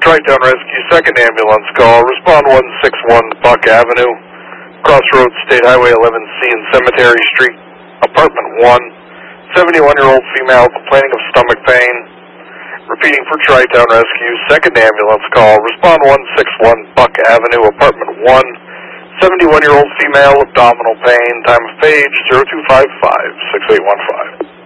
Tri-Town Rescue, second ambulance call. Respond 161 Buck Avenue, Crossroads State Highway 11C and Cemetery Street, apartment 1. 71-year-old female complaining of stomach pain. Repeating for Tri-Town Rescue, second ambulance call. Respond 161 Buck Avenue, apartment 1. 71-year-old female, abdominal pain. Time of page 0255-6815.